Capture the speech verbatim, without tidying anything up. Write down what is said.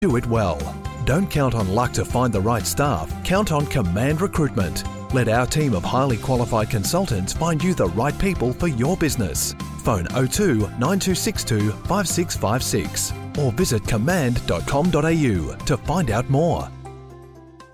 Do it well. Don't count on luck to find the right staff. Count on Command Recruitment. Let our team of highly qualified consultants find you the right people for your business. Phone oh two nine two six two five six five six or visit command dot com dot a u to find out more.